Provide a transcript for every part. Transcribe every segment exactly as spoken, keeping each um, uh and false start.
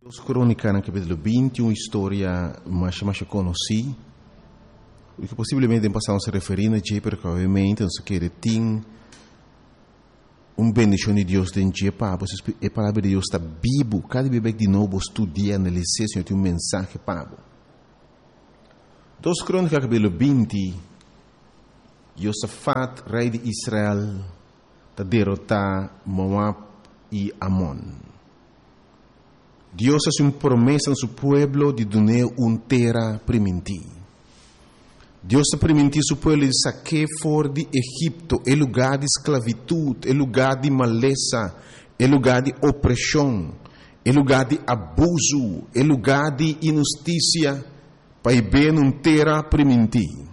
Deus Crônica, no capítulo vinte, uma história mais, mais conhecida, que possivelmente passamos a referir a Jay, porque obviamente nós queremos ter uma bendição de Deus dentro de Jay, a palavra de Deus está vivo, cada vez de novo estudia, analisar, Senhor, tem um mensagem para você. Deus Crônica, capítulo vinte, Josafat, rei de Israel, está derrotar Moab e Amon. Deus hace uma promessa a seu pueblo de dar uma terra permitir. Deus está permitir seu pueblo de sacar fora de Egipto, é lugar de esclavitud, é lugar de maleza, é lugar de opressão, é lugar de abuso, é lugar de injustiça, para ver uma terra permitir.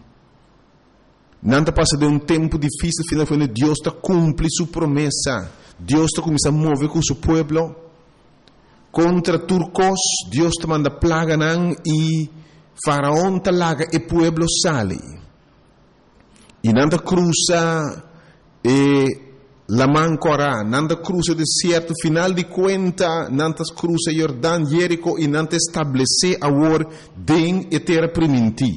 Nada passa de um tempo difícil, final quando Deus está cumpre sua promessa. Deus está começando a mover com seu pueblo. Contra turcos, Deus te manda plaga nan e faraón te laga e pueblo sale. E nanda cruza e la mancora, nanda cruza o deserto, final de conta, nanda cruza Jordão, Jerico e nanda estabelece agora den e terra primiti.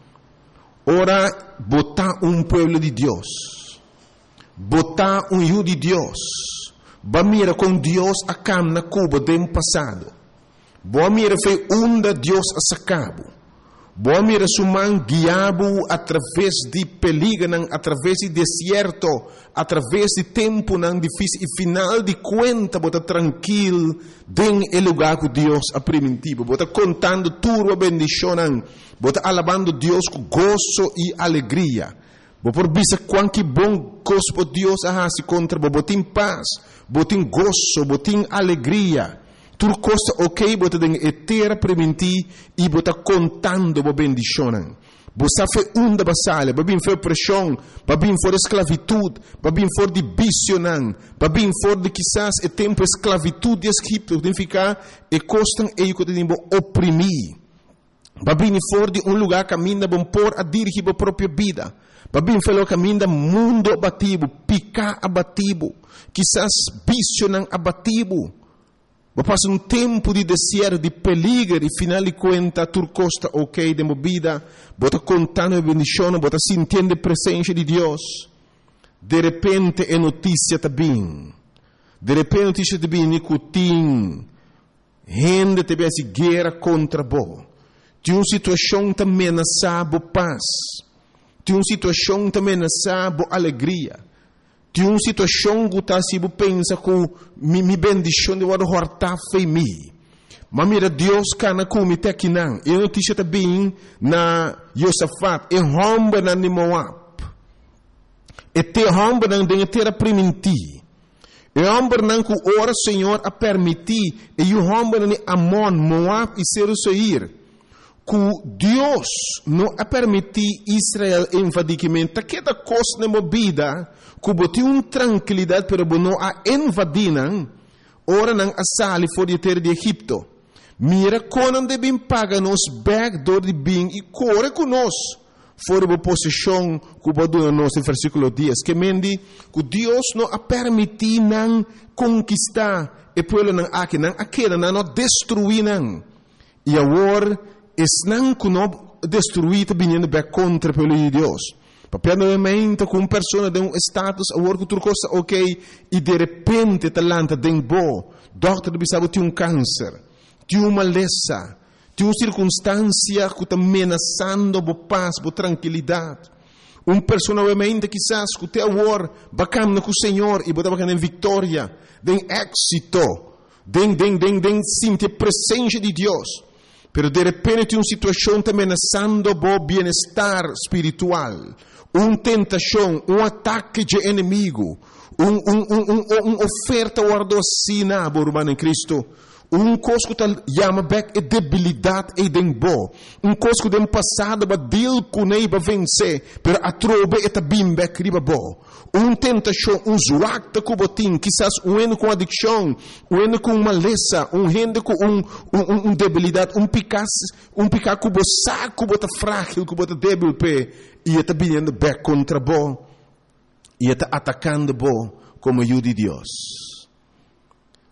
Ora, botar um pueblo de Deus, botar um yu de Deus. Ba mira com Deus a cam na Cuba do passado. Boa mira foi onda Deus a sacabo. Boa mira suman guiabo através de perigo, através de deserto, através de tempo não difícil e final de conta bota tranquilo den el lugar que Deus a primitivo. Bota contando tudo a bendição, bota alabando Deus com gozo e alegria. Bo por bisa quanto bom gosto Deus a se contra bo botin paz, botin gozo, botin alegria. Tudo costa ok, bota den etera preventi e bota contando bo bendicionan. Bo sa fe unda basale, babin fe pressão, babin for esclavitud, babin for de bicionan, babin for de quizás e tempo esclavitud de Egipto, significa e costan e que tem bo oprimir. Babin for de um lugar caminha bom por a dirigir a própria vida. Babin falou caminho mundo abatido, picar abatido, quizás visionan abatido. Ba passa um tempo de deserto, de peligro, e final de conta, tu costa ok de movida, bota contando a bendição, bota sentindo a presença de Deus. De repente é notícia também. De repente notícia também, nicotim, gente te vê guerra contra bo. De uma situação também ameaçada paz. De uma situação também ameaçada alegria. De uma situação que está se pensa que mi, mi bendição de wada horta fei mi. Mas mira Deus cana com te aqui não. E notícia também na Josafat, e romba na Moab. E te romba na de terra primiti. E romba na que ora Senhor a permitir e o romba na Amon, Moab e Seir. Que Deus não a permitir Israel invadicamente, que da coisa na vida, que botou uma tranquilidade para não a invadir, ora não a sali fora de terra de Egipto. Mira quando devem pagar nos backdoor de bem e corre conosco fora da posição que botou nos no versículo dez, que mendi que Deus não a permitir não conquistar e pueblo não aqui não aquela não destruir não. E agora es não que não destruir vindo bem contra o povo de Deus. Papel novamente com uma pessoa de um status, agora que tu costa ok, e de repente talanta de um bo, doutor bisabo tem um câncer, tem uma maleza, tem uma circunstância que está ameaçando a paz, a tranquilidade. Uma pessoa novamente quizás que tem agora bacana com o Senhor e botar bacana em vitória, de êxito, de de de de sentir a presença de Deus. Pero de repente uma situação está ameaçando o bem-estar espiritual, uma tentação, um ataque de inimigo, uma um, um, um, um oferta guardocina, irmão em Cristo, um coisa que está chama back é debilidade e dembo, um coisa que tem passado para deal com ele para vencer, pero a trobe é também back riba bo. Um tentação, um zoacta com botim, quizás um eno com adicção, um eno com maleza, um rende com um, um, um debilidade, um picar, um picar com o saco, bota frágil, com bota débil pé, e está vindo back contra bo, e está atacando bo como o de Deus.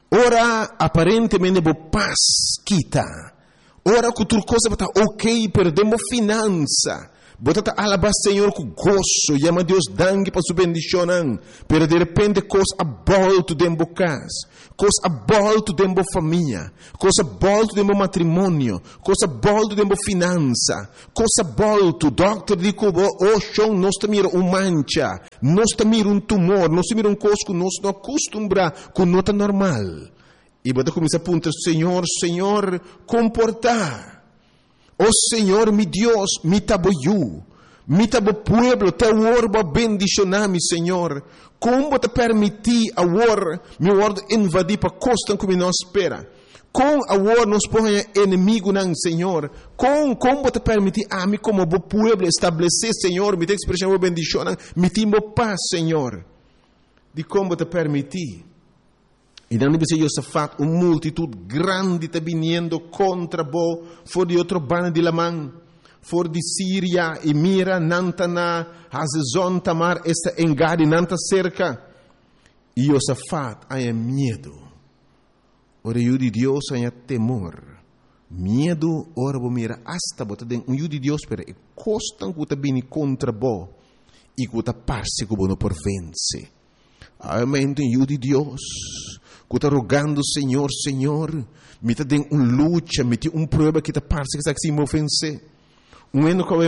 Ora, aparentemente, bo paz kita. Ora, que outra coisa está ok, perdemos finança. Bota alabar Senhor com gozo, chama Deus dangue para sua bendição, pero de repente coisa abolto dentro da casa, coisa abolto dentro da família, coisa abolto dentro do matrimônio, coisa abolto dentro da finança, coisa abolto, doctor diz que oh chão nós mira um mancha, nós mira um tumor, nós mira um coisa que nós não acostumbra com nota normal. E bota começa a apontar, Senhor, Senhor, comportar. Oh Senhor, mi Deus, mi taboyu, mi tabo pueblo, te orba bendicionami, Senhor. Como te permitir a war, mi word invadir para costa como nós espera. Com a war nos põe inimigo não, Senhor. Com como te permitir a mim como bo pueblo estabelecer, Senhor, mi te expressão bendição, mi timbo paz, Senhor. De como te permitir. E não deve ser Josafat, uma multitud grande está vindo contra bo, for de outro bando de Lamã, for de Síria, e mira, nantana, Hazezon, Tamar, esta engade, nanta cerca. E Josafat, há medo. Ora, o de Deus, há temor. Medo, ora, bo mira, hasta bota den, o de Deus, pero e costan que está vindo contra bo, e que está parse que bo não por vence. Há mente, o de Deus. Que está rogando, Senhor, Senhor, me está dando uma luta, me tem uma prova que está parece que está se me ofense. Um ano que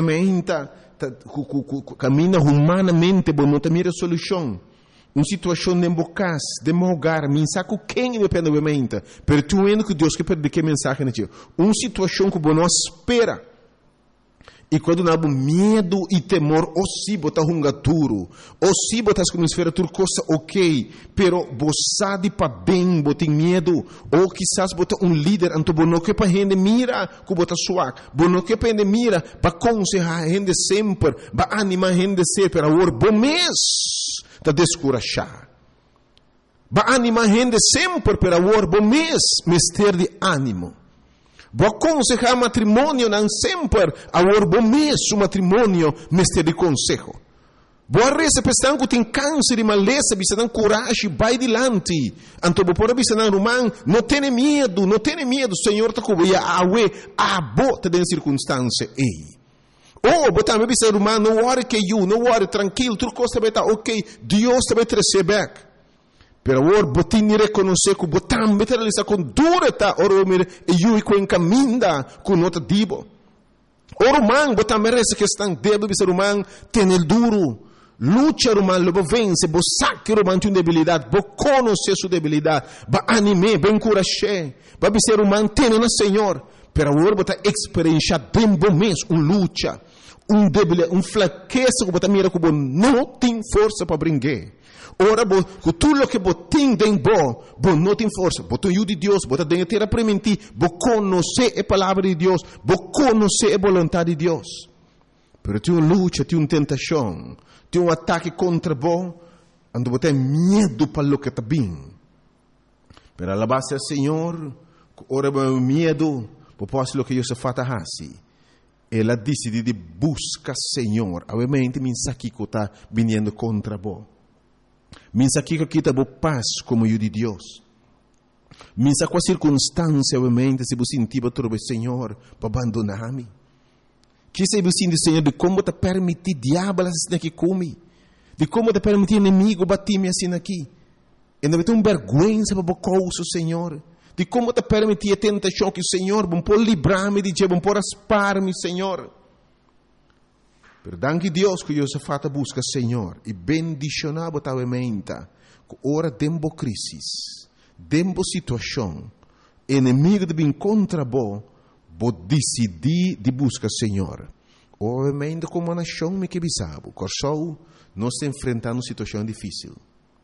eu caminha humanamente, mas não tem a solução. Uma situação de embocas, de meu lugar, me saco quem me pede obviamente, mas tu ano que Deus quer perder que mensagem na tia. Uma situação que você não espera. E quando não há medo e temor, ou se botar um gaturo, ou se botar como esfera tudo coisa ok, pero você de para bem, botar medo, ou quizás botar um líder, então bono que para gente mira, que botar suave, bono que para gente mira, para aconselhar a gente sempre, para animar a gente sempre, para o bom mês, para descorachar. Para animar a gente sempre, para o bom mês, mister de ânimo. Vou aconselhar matrimônio não sempre, agora bom mês o matrimônio mestre de consejo. Vou receber pessoas que têm câncer e maleza, bisa não coragem, vai adiante. Então vou pôr bisa não romano, não tenha medo, não tenha medo, Senhor está cobrindo a ué, a bota de circunstância ei. Oh, botar me bisa romano, não worry que you, não worry, tranquilo, tudo coisa vai estar ok, Deus vai te receber. Pero agora, botin ni reconhecer que botam meter lisa com dureta, ora mir e eu e com caminda com nota dibo. Ora man, botam merece que estão debo bisa romano, tem el duro. Lucha romano, lobo vence, bo saque romano tem debilidade, bo conhecer sua debilidade, ba anime, ben encorajar, ba bisa romano tem na Senhor. Pero agora botar experiência dembo mês, um lucha, um debilidade, um fraqueza que botam mira que bo não tem força para brincar. Ora, com tudo que você tem dentro, você não tem força. Você tem o de Deus, você tem que ter a permitir, você conhecer a palavra de Deus, você conhecer a vontade de Deus. Mas tem uma luta, tem uma tentação, tem um ataque contra você, onde você tem medo para o que está bem. Mas a base do Senhor, ora, o medo, você pode o que Deus faz assim. Ela decide de buscar o Senhor, obviamente, me sabe que está vindo contra você. Minsa que aqui está paz como eu de Deus. Minsa com a circunstância, obviamente, se você sentir para o Senhor, para abandonar-me. Que se você sentir, Senhor, de como te permitir diabo assim aqui comigo. De como te permitir inimigo bater-me assim aqui. E não vai ter uma vergonha para o coisa, Senhor. De como te permitir a tentação que o Senhor, bom por livrar-me de Deus, bom por aspar-me, Senhor. Pero danke Deus que Josafat busca Senhor e bendicionar botavamente que ora dembo crisis, dembo situação, inimigo de vir contra bo, bo decidir de buscar Senhor. Obviamente como uma nação me que bisabo, corsou nós enfrentando uma situação difícil.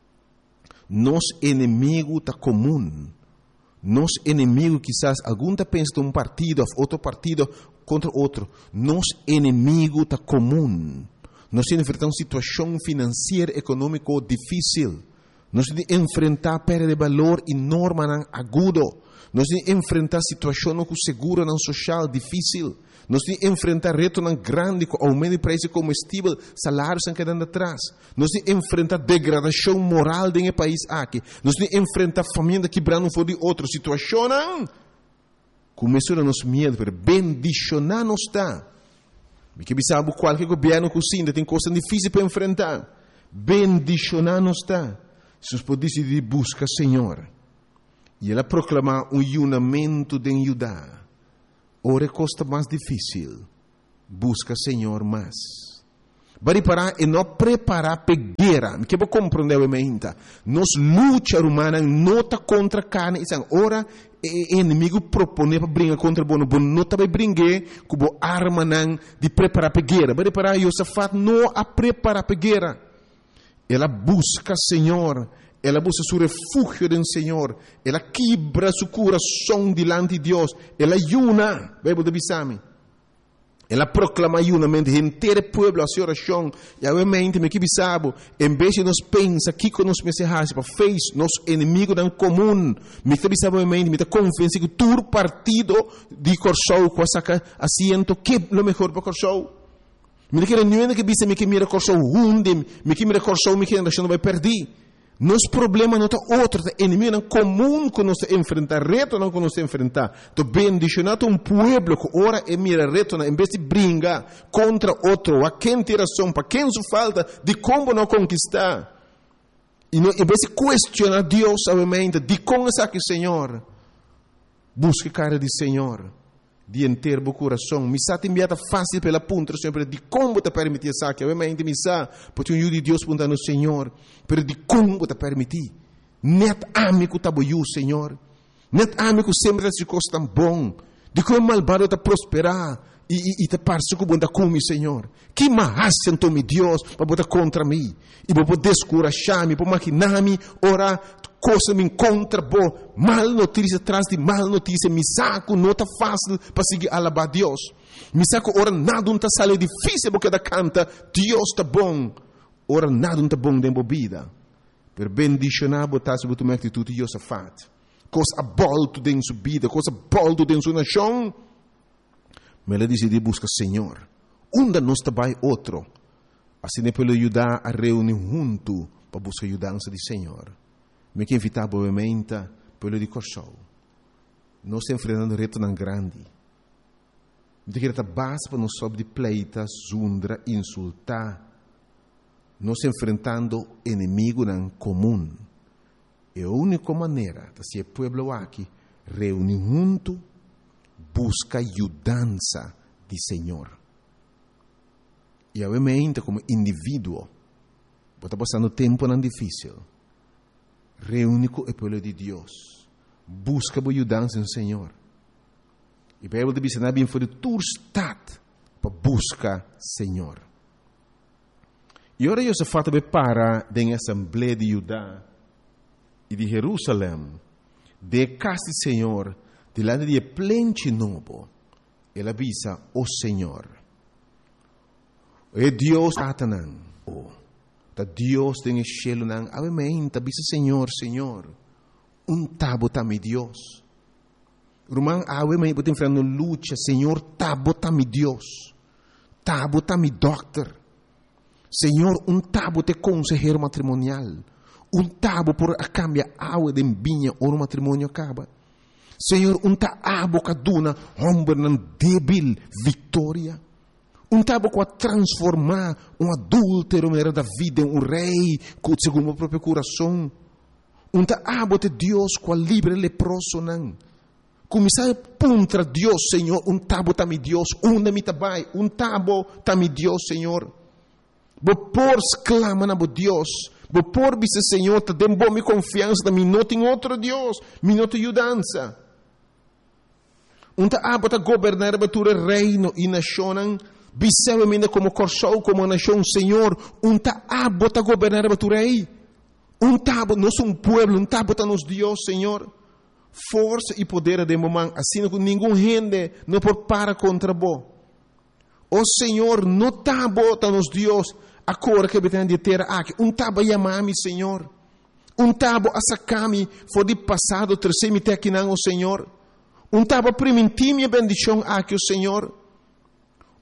Nos inimigo tá comum. Nos inimigo quizás algum tá pensa de um partido, outro partido contra outro. Nos inimigo está comum. Nós temos que enfrentar uma situação financeira, econômica difícil. Nós temos que enfrentar perda de valor enorme, agudo. Nós temos que enfrentar situação com seguro social difícil. Nós temos que enfrentar retos grandes com aumento de preço de combustível, salários estão quedando atrás. Nós temos que enfrentar degradação moral dentro do país aqui. Nós temos que enfrentar família quebrando fora de outra situação. Começou a nos medo, mas bendicionar não está. Porque sabe qualquer governo que ainda tem coisas difíceis para enfrentar. Bendicionar não está. Se nós podemos decidir buscar o Senhor. E ela proclamar um unimento de Judá. Ora é costa mais difícil. Busca o Senhor mais. Bari parar e não preparar para guerra. Que vou compreender o menta. Nos luta humana não está contra a carne. Ora, o inimigo propõe para brincar contra o bono. Bono não está para brincar com a arma de preparar para guerra. Bari parar e Josafat não a preparar para guerra. Ela busca o Senhor. Ela busca seu refúgio no Senhor. Ela quebra seu coração diante de Deus. Ela ayuna. Bíblia de Bisame. Ela proclama ayunamento inteiro povo a sua oração. E obviamente, me que bisabo, em vez de nós pensar que com nós mensagens para fez nosso inimigo em comum, me que bisabo obviamente, me que confiança que todo partido de Corsou com essa assento que é o melhor para Corsou. Me que não é que bisa me que mira Corsou hunde, me que mira Corsou me que a nação vai perder. Nosso problema não está outro, é inimigo não comum que nós enfrentar, reto não que nós enfrentar. Então, bendicionado um povo que ora e mira reto, em vez de brincar contra outro, a quem tem razão, para quem se falta, de como não conquistar. E não, em vez de questionar Deus, obviamente, de como está aqui, Senhor, busque a cara do Senhor, de inteiro o coração. Me está enviada fácil pela ponta, sempre de como te permitir isso aqui. Obviamente, me está, porque um de Deus perguntando ao Senhor, pero de como te permitir. Net amigo tá boiu, Senhor. Net amigo sempre se coisa tão bom. De como malvado te prosperar e, e, e te parece que bom da come, Senhor. Que mais sentou me Deus para botar contra mim e para poder descurajar-me, para maquinar-me, orar. Coisa me encontra boa, mal notícia atrás de mal notícia, me saco, não está fácil para seguir alabar Deus. Me saco, ora nada não está sale difícil porque da canta, Deus está bom. Ora nada não está bom dentro da vida. Per bendicionar botar sobre tua atitude de Josafat. Coisa abolto dentro sua vida, coisa abolto dentro sua nação. Mas ele decidiu buscar o Senhor. Onde não está vai outro. Assim é para ajudar a reunir junto para buscar a ajudança do Senhor. Me que invitar obviamente pelo de Corsou. Nós estamos enfrentando reto tão grande. De que está base para nós sobre de pleita, zundra, insultar. Nós estamos enfrentando inimigo em comum. E a única maneira de ser povo aqui reunir junto, busca ajudança do Senhor. E obviamente como indivíduo, está passando tempo não difícil. Reúne com o povo de Deus. Busca a ajudança no Senhor. E a Bíblia diz que não é bem for de tua estado para buscar o Senhor. E agora Josafat vai parar na Assembleia de Judá e de Jerusalém, de casa do Senhor, delante de plente novo. Ele avisa o Senhor. É Deus Satanás. Ta Deus tem cielo nang amen ta bisa Senhor Senhor um tabo ta mi Deus rumang awe mai botin frano lucha Senhor tabo ta mi Deus tabo ta mi doctor Senhor um tabo te consejero matrimonial um tabo por a cambia awe de binha o matrimônio acaba Senhor um ta abo kaduna hombre nan débil vitória um tabo com a transformar um adúltero era da vida em um rei segundo o próprio coração. Um tabo de Deus com a livre leproso não. Começar a puntra Deus, Senhor. Um tabo tami Deus. Um da mitabai. Um tabo tami Deus, Senhor. Bo por exclama na bo Deus. Bo por bisa Senhor. Te dem bom mi confiança da mi not em outro Deus. Mi not ajudança. Um tabo ta governar a batura reino e nação. Bisewemenda como Corsou, como nação, Senhor, um tabo está governando o rei. Um tabo, nós somos um povo, um tabo está nos Deus, Senhor. Força e poder de momento, assim que ninguém gente não pode parar contra vós. O Senhor, no tabo está nos Deus, a cor que tem de ter aqui. Um tabo chamar-me, Senhor. Um tabo a sacar-me, foi de passado, terceiro me aqui não, o Senhor. Um tabo permitir minha bendição aqui, o Senhor.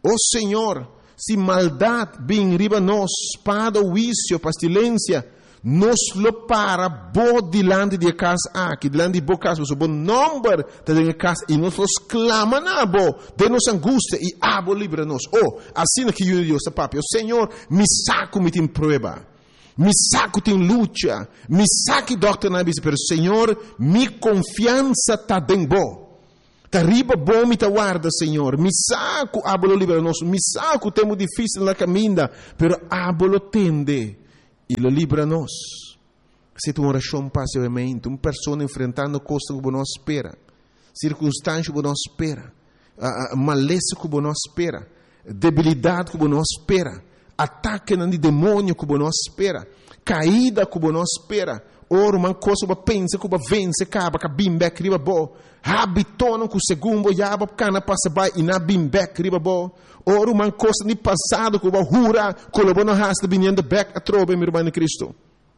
Oh Senhor, se maldade vem riba nós, espada, vício, pestilência, nos lo para bo dilante de casa aqui, dilante de bo casa, o bom número de casa, e nós nos clama na bo, de nossa angústia, e abo livra-nos. Oh, assim que eu digo, papi, o Senhor, me saco me tem prova, me saco tem luta, me saque doctor na bisa, pero Senhor, mi confiança tá bem bo. Tá riba bom me tá guarda, Senhor. Me saco abo livra-nos, me saco temo difícil na caminha, pero abo lo tende. E lo livra-nos. Se tu oração passivamente, uma pessoa enfrentando coisas que não espera, circunstâncias que não espera, uh, maleza que não espera, debilidade que não espera, ataque de demônio que não espera, caída que não espera, ora uma coisa que pensa que vence, acaba que bimbek riba bo, habitona que o segundo yaba cana passa by e na bimbek riba bo. Ora uma coisa de passado que vai jura, que o bono hasta vinendo back a trobe, meu irmão em Cristo.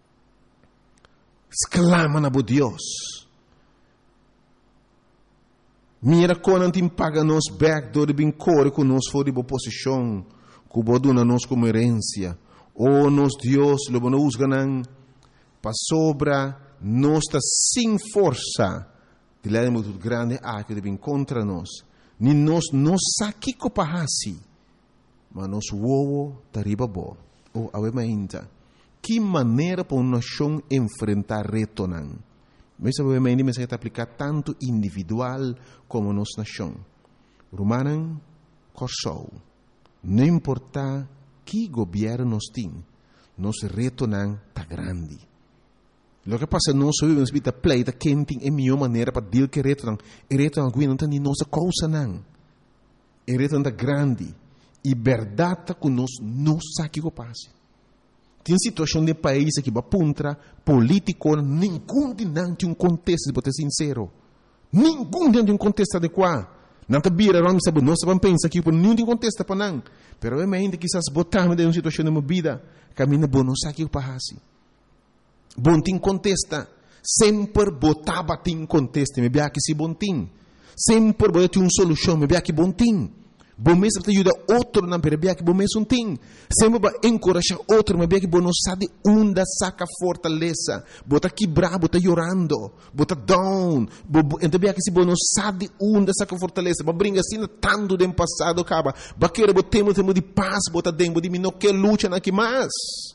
Exclama na bo Deus. Mira quando tem paga nos back do de bem core que nos for de boa posição, que o boduna nos como herência. Oh, nos Deus, lo bono usganan, para sobra, nos está sem força, de lá é muito grande, ah, que deve contra nós. Ni nos nos saki ko pahasi, mas nos wowo tariba bo. O awe mainta. Que maneira para uma nação enfrentar reto nan? Mas awe mainta mas está aplicar tanto individual como nos nação. Romanan corsou. Não importa que governo nos tem, nos reto nan tá grande. Lo que passa nós vivemos vida pleita quenting é melhor maneira para deal que reto não, e reto não não tem nossa causa não, e reto não grande, e verdade que nós não sabe o que passa. Tem situação de país que va puntra político nenhum de não tem um contexto para ser sincero, nenhum de um contexto adequado. Não te vira não sabe nós vamos pensar que por nenhum de contexto para não, pero é ainda que quizás botar de uma situação de uma vida caminha bom não sabe o que passa. Bom tim contesta, sempre botava tim contesta, me bia que se bom tim, sempre botava uma solução, me bia que bom tim, bom mesmo te ajuda outro na me bia que bom mesmo tim, sempre vai encorajar outro, me bia que bom não sabe onde saca fortaleza, bota quebrar, bota chorando, bota down, então bia que se bom não sabe onde saca fortaleza, vai brincar assim tanto do passado acaba, vai querer botemos temos de paz, bota dentro de mim não quer luta na que mais.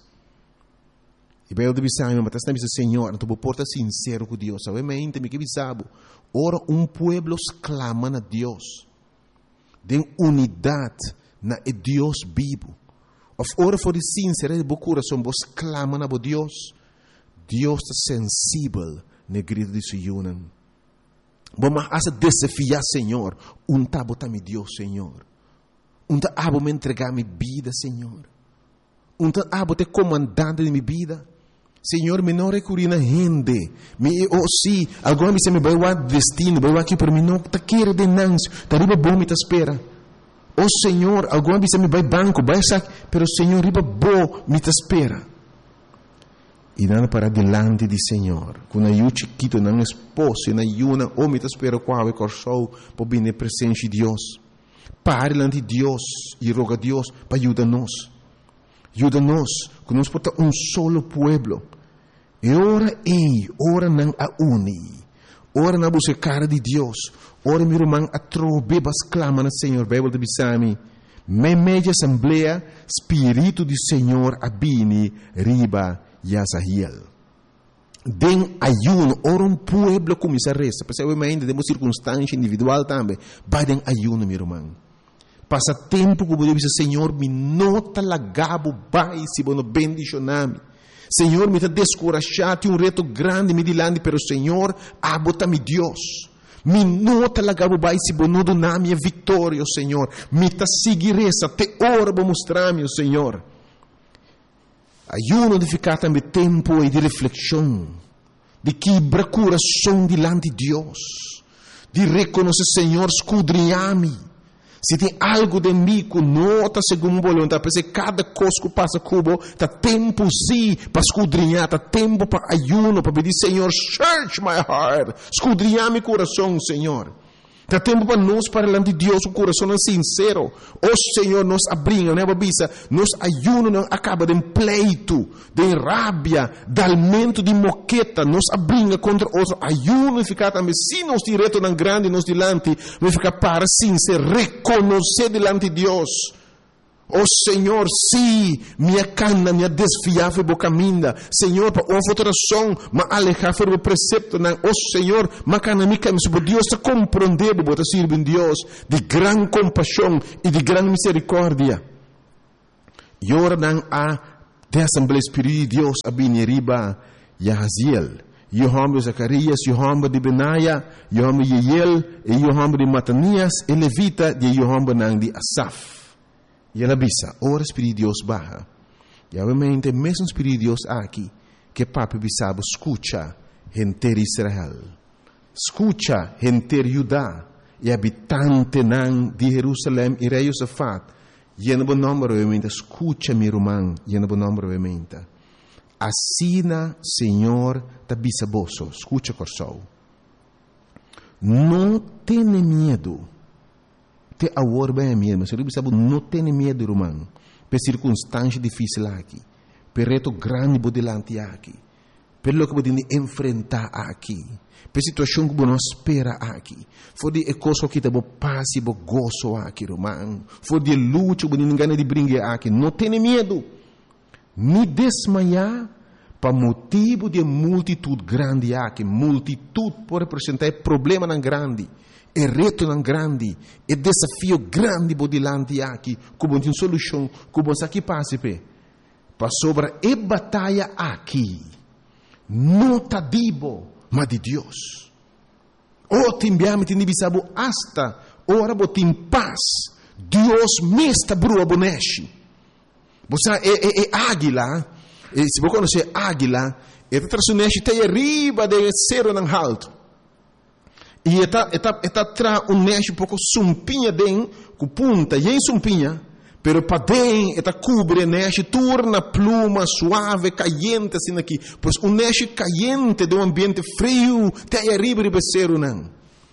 E bem, eu deve saber, mas está dizendo, Senhor, não estou porta sincero com Deus. Sabe, mas ainda me que sabe. Ora, um povo clama a Deus. De unidade na Deus vivo. Ora, for sincero de coração, vos clama a Deus. Deus está sensível na grito de Sion. Vamos a desafiar, Senhor. Um tabo tá me Deus, Senhor. Um tabo me entregar minha vida, Senhor. Um tabo te comandante de minha vida. Senhor, me não recorri na gente. Me, oh, sim, agora me se me vai o destino, vai aqui para mim, não tá queira de nanço, tá riba bom me tá espera. Oh, Senhor, agora me se me vai banco, vai sac, pero Senhor, riba bom me tá espera. E nada para delante de Senhor, com eu chiquito, não esposo, na yuna, oh, me tá espera qual é corsou, para vir na presença de Deus. Pare diante de Deus e roga a Deus para ajudar-nos. Ajuda-nos, que nós porta um solo pueblo. E ora ei, ora não a uni. Ora na buscar de Deus. Ora meu irmão a trobe bas clama na Senhor. Bíblia de Bisami. Me media assembleia, Espírito do Senhor abini riba Yasahiel. Den ayuno, ora um pueblo começa a resta. Percebe ainda temos circunstância individual também. Vai den ayuno, meu irmão. Passa tempo que eu dizer, Senhor, me nota lagabo vai se bono bendicioname. Senhor, me está descorachado, um reto grande me dilante, pero Senhor, abota-me Deus. Me nota lagabo vai se bono do nome a vitória, Senhor. Me está seguir essa, te ora para mostrar-me, Senhor. Ayuno de ficar também tempo e de reflexão, de quebrar coração dilante de Deus, de reconhecer, Senhor, escudrinhar-me. Se tem algo de mim que não está segundo a vontade, porque cada coisa que passa cubo, está tempo sim para escudrinhar, está tempo para ayuno, para pedir, Senhor, search my heart, escudrinhar meu coração, Senhor. Tá tempo para nós, para diante de Deus, um coração sincero. O Senhor nos abrinha, né, babisa? Nos ajuda, não acaba de pleito, de rábia, de alimento de moqueta, nos abrinha contra outro. Ajuda a ficar também, se nós direto na grande, nos dilante, mas ficar para sim, se reconhecer dilante de Deus. Oh Senhor, sim, minha cana, minha desviava e boca minda. Senhor, para uma alteração, mas alejar o precepto, não. Oh Senhor, mas cana mica, mas por Deus te compreender, bota sirve em Deus, de gran compaixão e de gran misericórdia. E ora não há de Assembleia Espírita de Deus, a bineriba, Yahaziel, Yohamba de Zacarias, Yohamba de Benaia, Yohamba de Yeiel, e Yohamba de Matanias, e Levita, de Yohamba não de Asaf. E ela bisa, ora Espírito de Deus barra. E obviamente, mesmo Espírito de Deus aqui, que papi bisabo, escucha, gente de Israel. Escucha, gente de Judá, e habitante nan de Jerusalém, e rei Josafat. E não bom nome, obviamente, escucha, meu irmão, e não bom nome, obviamente. Assina, Senhor, da bisaboso, escucha, corsou. Não tenha medo. Te agora bem mesmo, mas ele sabe não tem medo, irmão, por circunstância difícil aqui, por reto grande por delante aqui, pelo que podemos enfrentar aqui, por situação que não espera aqui, for de coisa que te bo passe, bo gozo aqui, irmão, for de luta que ninguém de brincar aqui, não tem medo, nem desmaiar, para motivo de multitude grande aqui, multitude pode representar problema não grande. É reto não grande, é desafio grande por delante aqui, como tem solução, como aqui passe para sobre a batalha aqui, não tá dibo, mas de Deus. O timbiame tem bisabo hasta ora botim paz, Deus mesta brua boneshi. Você é, é, é águila, e se você conhece águila, é traçoneshi tem arriba de cero não alto. E está está está tra um neste um pouco sumpinha den com punta e em sumpinha, pero para den está cobre neste torna pluma suave caliente assim aqui, pois um neste caliente de um ambiente frio tem arriba de becero não.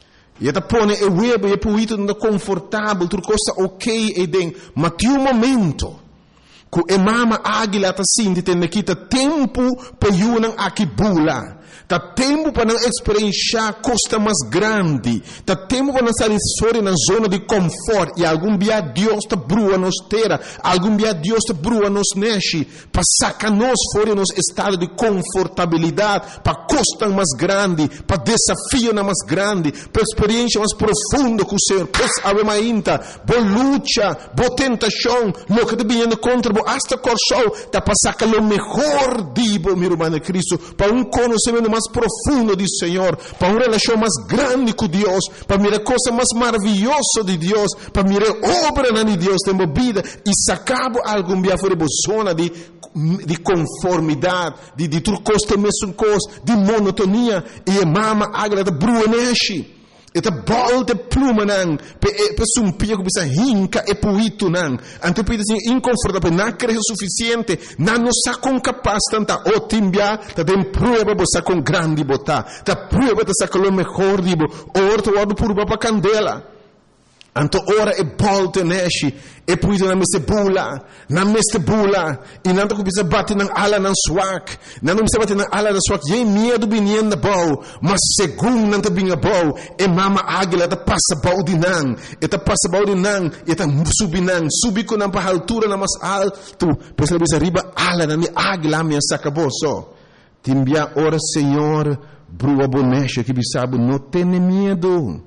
E está põe o web e puito não confortável, tudo coisa ok e den, mas tem um momento que a mama águila está assim, tem aqui tá tempo para eu aqui bula. Tá tempo para não experienciar costa mais grande. Tá tempo para não sair fora na zona de conforto. E algum dia Deus te brua nos terra. Algum dia Deus te brua nos neche. Para sacar nós fora nos estado de confortabilidade. Para costa mais grande. Para desafio mais grande. Para experiência mais profunda com o Senhor. Pois ave mainta. Boa luta. Boa tentação. Lo que te vindo contra. Boa hasta corso. Tá para sacar o melhor dibo, meu irmão de Cristo. Para um conhecimento mais profundo do Senhor, para uma relação mais grande com Deus, para mirar coisa mais maravilhosa de Deus, para mirar obra de Deus na vida e sacar algum dia fora da zona de de conformidade, de de tudo coisa mesmo coisa, de monotonia e mama agra da bruaneshi. Eta bol de pluma nang, pe pe sumpia que bisa hinca e puito nang. Ante pe assim inconfortável, não creio suficiente, não nos sacam capaz tanta o timbia, ta tem prueba bosa com grande bota, ta prueba ta saca lo melhor dibo, orto wado por baba candela. Anto ora e bolte neshi e puito na meste bula, na meste bula, e nanto que bisa bate nang ala nang swak, nanto bisa bate nang ala nang swak, ye medo binien na bau, mas segundo nanto binga bau, e mama águila ta passa bau di nang, e ta passa bau di nang, e ta subi nang, subi ko nang pa altura na mas alto, pesa bisa riba ala na mi águila mi sacaboso. Timbia ora Senhor, brua bonecha que bisabo não tem medo.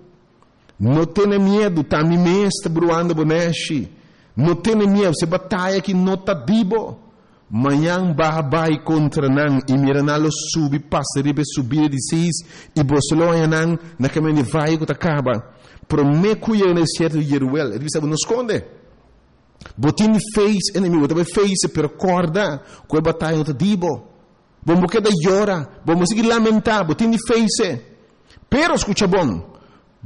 Não tenha medo, tá me mesta bruando boneshi. Não tenha medo, se batalha que não tá dibo. Manhã babai contra nan e miranalo subi passa ribe subir de seis e bosloia nan na caminho vai que acaba. Prome cuia no certo yeruel, ele sabe não esconde. Botin fez inimigo, também fez per corda, com a batalha não tá dibo. Vamos que da llora, vamos seguir lamentar, botin fez. Pero escucha bom.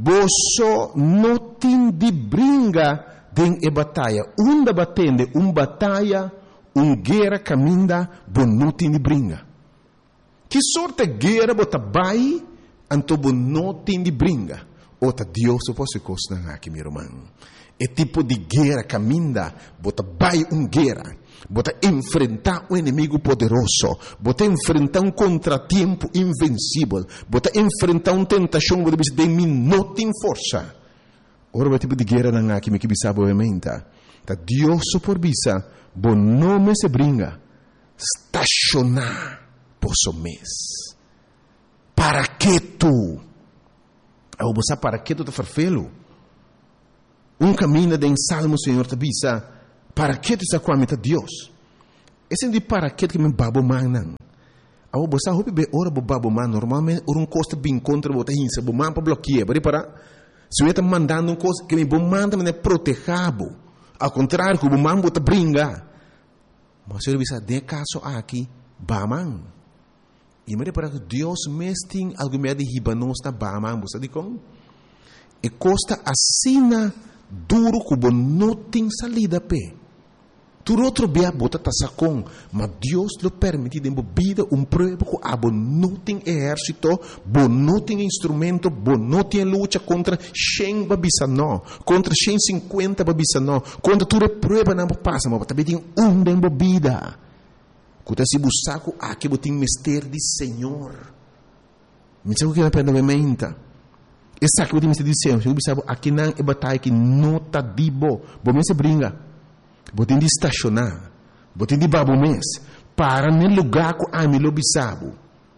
Boso não tem de brinca den e batalha. Unda batende, um batalha, um guerra caminda, bom não tem de brinca. Que sorte guerra bota bai, anto bom não tem de brinca. Ota Deus o posso costa aqui, meu irmão. É tipo de guerra caminha, bota vai um guerra, bota enfrentar um inimigo poderoso, bota enfrentar um contratempo invencível, bota enfrentar uma tentação que você tem não tem força. Ora é tipo de guerra na aqui me que bisa obviamente. Tá Deus por bisa, bom nome se brinca, estacionar posso mês. Para que tu? Eu vou saber para que tu te farfelo? Um caminho de salmo, Senhor, te bisa, para que tu está com a meta Deus? Esse é de para que que me babo man. Eu vou saber be ora bo babo man normalmente ora um costa bem contra bota hinsa, bo man para bloquear, para para. Se eu está mandando um coisa que me bo manda me protegabo. Ao contrário, que bo man bota brinca. Mas se eu bisa de caso aqui, baman. E me para que Deus mesting algo me de hibanos na baman, você diz como? E costa assina duro como não tem salida pé. Tu outro bea bota tasacon, mas Deus lhe permite de vida um prova que abo não tem exército, bo não tem instrumento, bo não tem luta contra cem babisano, contra cem cinquenta babisano, contra tudo prova não passa, mas também tem um de vida. Quando se busca aqui botem mistério de Senhor. Me sabe o que é para não menta. Essa aqui botem mistério de Senhor. Se você sabe aqui não é batalha que não está dibo, bom me se brinca. Botem de estacionar, botem de babo mês para no lugar que a mim lo bisabo.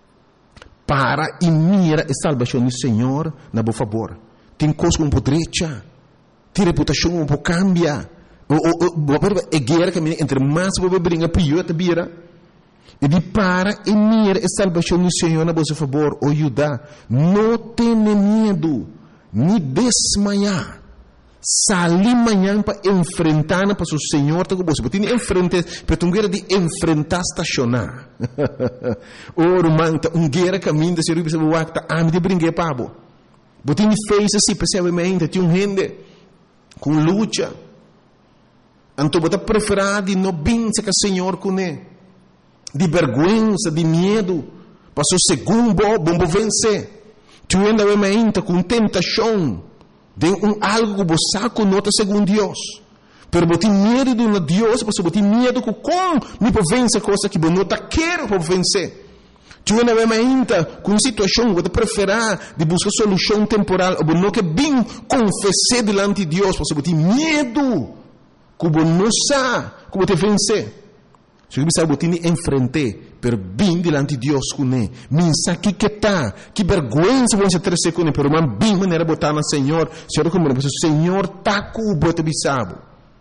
Para e mira a salvação do Senhor na bo favor. Tem coisa com podrecha, tem reputação com po cambia. O o o é guerra que entre mais bo brinca pior te bira. E de para e mira a salvação do Senhor na vosso favor, o Judá, não tenha medo, nem desmaiar. Sali amanhã para enfrentar para o Senhor, tá com você. Porque tem enfrentar, para tu guerra de enfrentar estacionar. Ora, manta, um guerra caminho da Senhor, você vai estar a me de brincar pabo. Porque tem fez assim, percebe tem um rende com luta. Então, você preferir de não vencer com o Senhor com ele. De vergonha, de medo, passou segundo, bom vencer. Tu ainda vai com tentação de um algo que você conota segundo Deus. Pero você tem medo de um Deus, você tem medo que como me pode vencer coisa que você não quer para vencer. Tu ainda vai com uma situação que você prefere de buscar solução temporal, ou não que bem confessar diante de Deus, você tem medo que você não sabe como te vencer. Se você sabe, você enfrentar, pero bem diante de Deus com ele. Minsa que que tá, que vergonha se você trazer com ele, pero man bem maneira botar no Senhor. Senhor como o Senhor tá com o bote bisabo.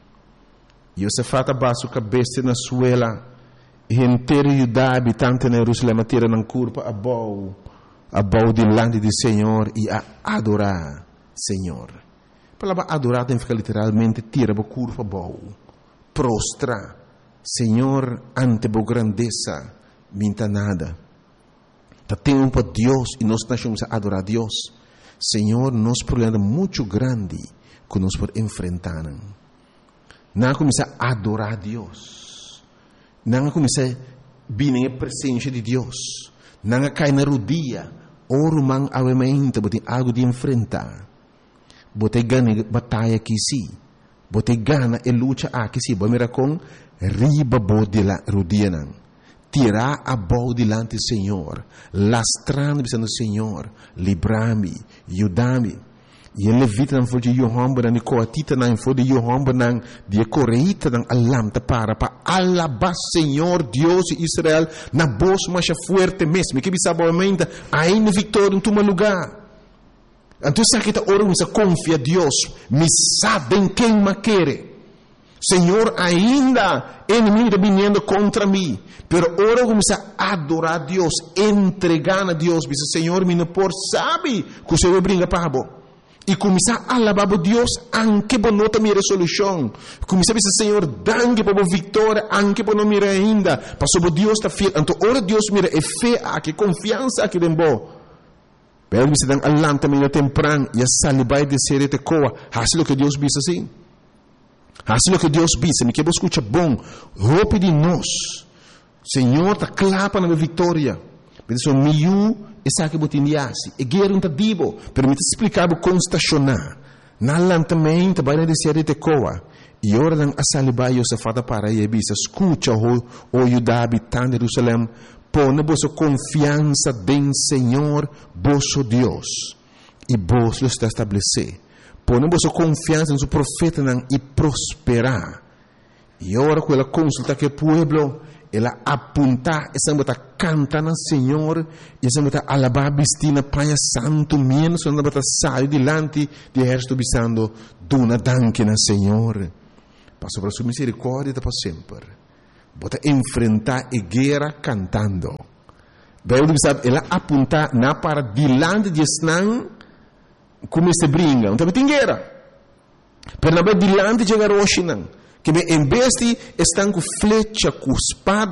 E você fata baixo cabeça na suela, e inteiro Judá habitante na Jerusalém tira na curva a bau, a bau diante do Senhor e a adorar Senhor. A palavra adorar tem que ficar literalmente tira a curva bau, prostra. Senhor, ante a grandeza, minta nada. Tá tempo para Deus e nós estamos a adorar a Deus. Senhor, nós problema muito grande que nós podemos enfrentar. Não começar a adorar a Deus. Não começar a vir a presença de Deus. Não cair na rodilha. Oro man avemento, botem algo de enfrentar. Botem ganha batalha aqui sim. Botem gana e luta aqui sim. Vamos ver com riba bode la rodina, tirar a boa delante do Senhor, lastrando dizendo Senhor, livra-me, ajuda-me. E ele levita não foi de Yohamba, não coatita não foi de Yohamba, não de correita não alamta para para alabar Senhor Deus de Israel na voz mais forte mesmo, que bisa boamente ainda vitória em teu lugar. Então se aqui está orando, se confia Deus, me sabem quem me quer. Senhor, ainda inimigo está vindo contra mim, pero ora começa a adorar a Deus, entregar a Deus, diz Senhor, me não por sabe que o Senhor brinca para bo. E começar a alabar a Deus, anche por não ter minha resolução. Começar a dizer Senhor, dangue para a vitória, anche por não mirar ainda, passou Deus está fiel. Então ora Deus mira é fé, aqui confiança aqui dentro. Pero você dá alanta minha temprano e a salibai de ser te coa, assim que Deus diz assim. Assim o que Deus disse, me que você escuta bom, roupa de nós. Senhor, está clapa na minha vitória. Mas o meu essa que botin diasi, e guerra um tadibo, permite explicar como estacionar. Nalan também, trabalha de série de coa. E ora lang asalibayo sa fata para yebisa, escucha o o Judá habitante de Jerusalém, pone vossa confiança em Senhor, vosso Deus, e vos lo está estabelecer. Pone vossa confiança no seu profeta e prosperar. E ora com ela consulta que o pueblo, ela apunta, essa bota canta na Senhor, e essa bota alabar bistina panha santo menos, essa bota sai dilante de exército bisando, duna danke na Senhor. Passo para sua misericórdia para sempre. Bota enfrentar a guerra cantando. Bem, sabe, ela apunta na para dilante de Esnan, como se brinca, então tem guerra. Pero na dilante de chegar ao Oshinan, que em vez de estão com flecha, com espada,